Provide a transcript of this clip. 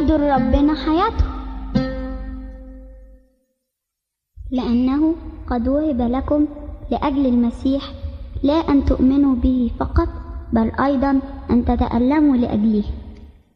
يدوا ربنا حياته، لأنه قد وهب لكم لأجل المسيح لا أن تؤمنوا به فقط، بل أيضا أن تتألموا لأجله.